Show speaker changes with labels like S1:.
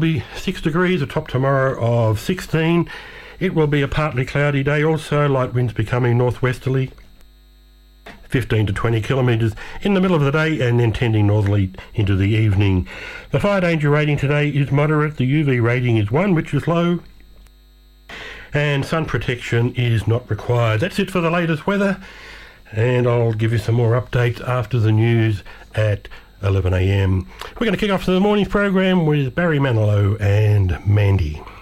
S1: Be 6 degrees, a top tomorrow of 16. It will be a partly cloudy day also, light winds becoming northwesterly, 15 to 20 kilometres in the middle of the day and then tending northerly into the evening. The fire danger rating today is moderate, the UV rating is 1, which is low, and sun protection is not required. That's it for the latest weather, and I'll give you some more updates after the news at 11 a.m. We're going to kick off the morning's program with Barry Manilow and Mandy.